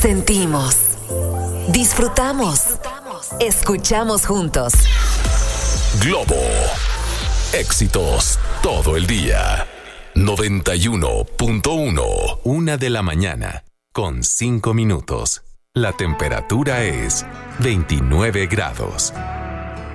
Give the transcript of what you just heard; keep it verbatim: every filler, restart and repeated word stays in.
Sentimos, disfrutamos, escuchamos juntos. Globo, éxitos todo el día. noventa y uno punto uno. Una de la mañana, con cinco minutos. La temperatura es veintinueve grados.